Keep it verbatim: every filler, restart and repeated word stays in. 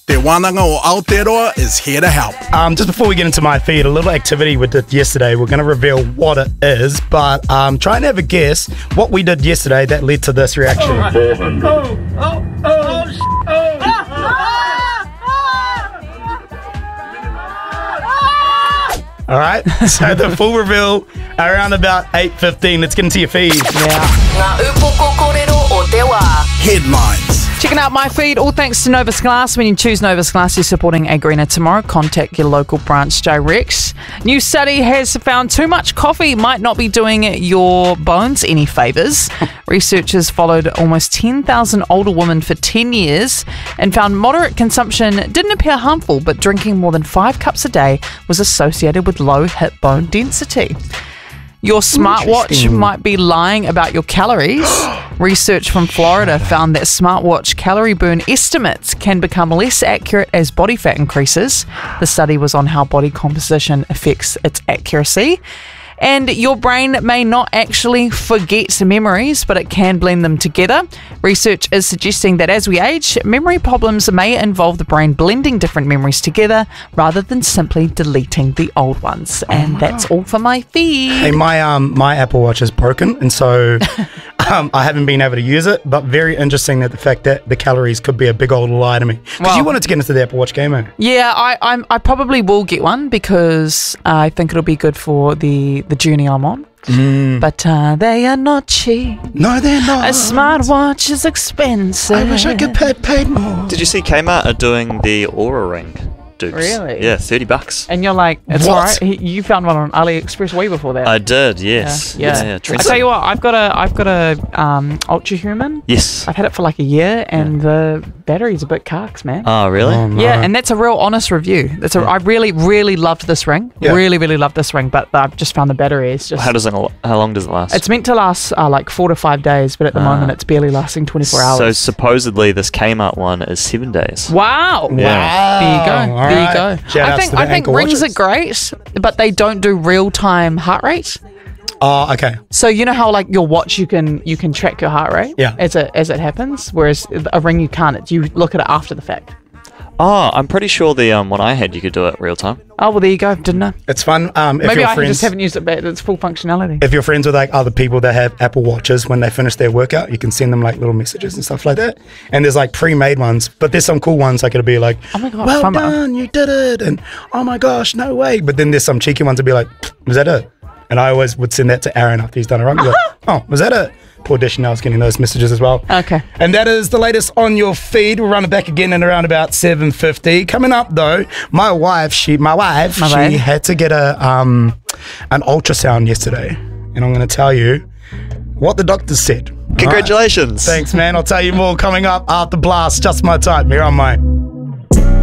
Te Wānanga o Aotearoa is here to help. Um, just before we get into my feed, a little activity we did yesterday. We're going to reveal what it is, but um, try and have a guess what we did yesterday that led to this reaction. Oh, oh, oh, oh, oh. All right, so the full reveal around about eight fifteen. Let's get into your feed. Yeah. Headlines. Checking out my feed, all thanks to Novus Glass. When you choose Novus Glass, you're supporting a greener tomorrow. Contact your local branch direct. New study has found too much coffee might not be doing your bones any favours. Researchers followed almost ten thousand older women for ten years and found moderate consumption didn't appear harmful, but drinking more than five cups a day was associated with low hip bone density. Your smartwatch might be lying about your calories. Research from Florida found that smartwatch calorie burn estimates can become less accurate as body fat increases. The study was on how body composition affects its accuracy. And your brain may not actually forget memories, but it can blend them together. Research is suggesting that as we age, memory problems may involve the brain blending different memories together rather than simply deleting the old ones. And that's all for my feed. Hey, my um my Apple Watch is broken, and so um, I haven't been able to use it. But very interesting that the fact that the calories could be a big old lie to me. Because Well- you wanted to get into the Apple Watch game, eh? Yeah, I I'm, I probably will get one because I think it'll be good for the, the journey I'm on. Mm. But uh, they are not cheap. No, they're not. A smartwatch is expensive. I wish I could pay paid more. Did you see Kmart are doing the Aura Ring dupes? Really? Yeah, thirty bucks. And you're like, it's What? alright. He- You found one on AliExpress way before that. I did, yes. Yeah. Yeah, yeah. I Trent- tell you what, I've got a I've got a um, Ultra Human. Yes. I've had it for like a year, and the battery's a bit carks, man. Oh, really? Oh, no. Yeah, and that's a real honest review. That's a. I really, really loved this ring. Yeah. Really, really loved this ring, but I've just found the battery is just. How does it? How long does it last? It's meant to last uh, like four to five days, but at the Ah. moment it's barely lasting twenty-four hours. So supposedly this Kmart one is seven days. wow. Yeah. There you go. All there you right. go. Shout I outs think to the I think ankle rings watches. are great, but they don't do real time heart rate. Oh, okay. So you know how like your watch you can you can track your heart rate Yeah. as it as it happens, whereas a ring you can't. It's, you look at it after the fact. Oh, I'm pretty sure the um one I had you could do it real time. Oh well, there you go. Didn't know. It's fun. Um, if Maybe your I friends, just haven't used it, but it's full functionality. if you're friends with like other people that have Apple Watches, when they finish their workout, you can send them like little messages and stuff like that. And there's like pre-made ones, but there's some cool ones like it'll be like, Oh my God, well fun. done, you did it, and oh my gosh, no way. But then there's some cheeky ones that be like, was that it? And I always would send that to Aaron after he's done a run. He's like, oh, was that it? Poor Deschanel's getting those messages as well. Okay. And that is the latest on your feed. We'll run it back again in around about seven fifty. Coming up though, my wife, she, my wife, My she wife. had to get a um an ultrasound yesterday, and I'm going to tell you what the doctor said. Congratulations. Thanks, man. I'll tell you more coming up after Blast. Just my type. Here on mine.